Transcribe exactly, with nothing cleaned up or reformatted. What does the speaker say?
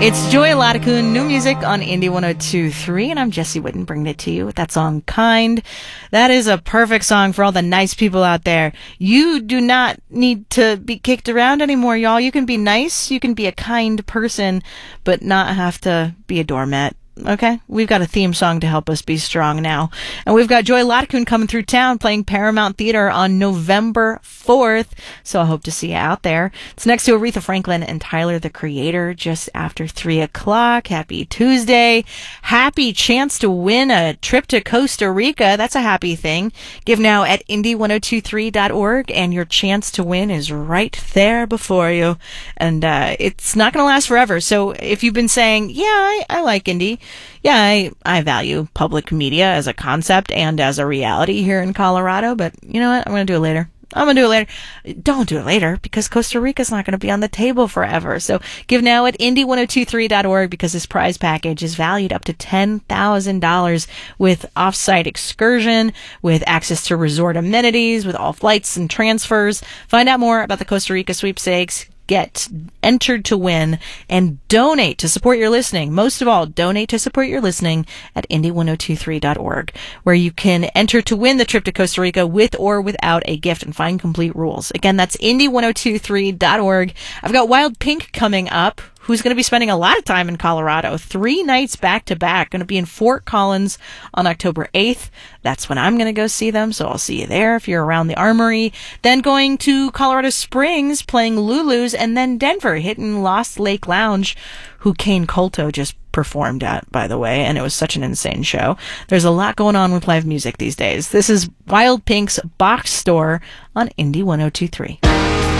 It's Joy Latikun, new music on Indie one oh two point three, and I'm Jesse Whitten bringing it to you with that song, Kind. That is a perfect song for all the nice people out there. You do not need to be kicked around anymore, y'all. You can be nice, you can be a kind person, but not have to be a doormat. Okay, we've got a theme song to help us be strong now. And we've got Joy Latikun coming through town playing Paramount Theater on November fourth. So I hope to see you out there. It's next to Aretha Franklin and Tyler, the Creator, just after three o'clock. Happy Tuesday. Happy chance to win a trip to Costa Rica. That's a happy thing. Give now at indie one oh two three dot org, and your chance to win is right there before you. And uh, it's not going to last forever. So if you've been saying, yeah, I, I like Indie, yeah, I, I value public media as a concept and as a reality here in Colorado, but you know what? I'm going to do it later. I'm going to do it later. Don't do it later, because Costa Rica's not going to be on the table forever. So give now at indie one oh two three dot org, because this prize package is valued up to ten thousand dollars with off-site excursion, with access to resort amenities, with all flights and transfers. Find out more about the Costa Rica sweepstakes. Get entered to win and donate to support your listening. Most of all, donate to support your listening at indie one oh two three dot org, where you can enter to win the trip to Costa Rica with or without a gift and find complete rules. Again, that's indie one oh two three dot org. I've got Wild Pink coming up, who's going to be spending a lot of time in Colorado, three nights back to back. Going to be in Fort Collins on October eighth. That's when I'm going to go see them, so I'll see you there if you're around the Armory. Then going to Colorado Springs, playing Lulu's, and then Denver, hitting Lost Lake Lounge, who Kane Colto just performed at, by the way, and it was such an insane show. There's a lot going on with live music these days. This is Wild Pink's Box Store on Indie one oh two three.